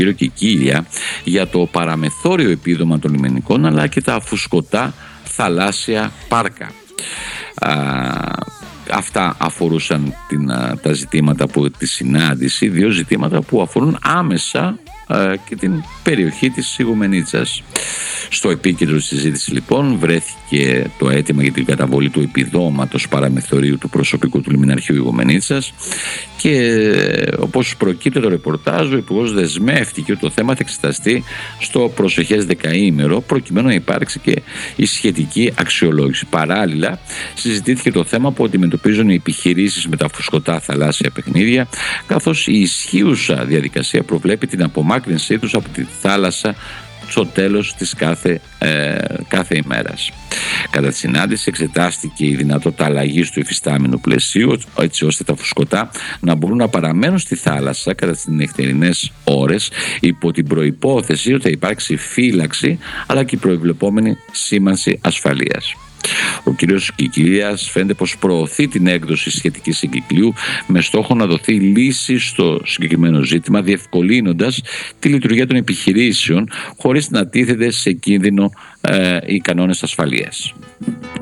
κύριο Κικίλια για το παραμεθόριο επίδομα των λιμενικών αλλά και τα φουσκωτά θαλάσσια πάρκα. Αυτά αφορούσαν τα ζητήματα από τη συνάντηση, δύο ζητήματα που αφορούν άμεσα και την περιοχή της Ιγουμενίτσας. Στο επίκεντρο της συζήτησης λοιπόν βρέθηκε το αίτημα για την καταβολή του επιδόματος παραμεθορίου του προσωπικού του Λιμεναρχείου Ιγουμενίτσας και όπως προκύπτει το ρεπορτάζ, ο Υπουργός δεσμεύτηκε ότι το θέμα θα εξεταστεί στο προσεχές δεκαήμερο προκειμένου να υπάρξει και η σχετική αξιολόγηση. Παράλληλα συζητήθηκε το θέμα που αντιμετωπίζουν οι επιχειρήσεις με τα φουσκωτά θαλάσσια παιχνίδια, καθώς η ισχύουσα διαδικασία προβλέπει την απομάκρυνσή τους από τη θάλασσα στο τέλος της κάθε ημέρας. Κατά τη συνάντηση εξετάστηκε η δυνατότητα αλλαγής του υφιστάμενου πλαισίου έτσι ώστε τα φουσκωτά να μπορούν να παραμένουν στη θάλασσα κατά τις νυχτερινές ώρες υπό την προϋπόθεση ότι θα υπάρξει φύλαξη αλλά και η προβλεπόμενη σήμανση ασφαλείας. Ο κύριος Κικίλιας φαίνεται πως προωθεί την έκδοση σχετικής εγκυκλίου με στόχο να δοθεί λύση στο συγκεκριμένο ζήτημα, διευκολύνοντας τη λειτουργία των επιχειρήσεων χωρίς να τίθεται σε κίνδυνο οι κανόνες ασφαλείας.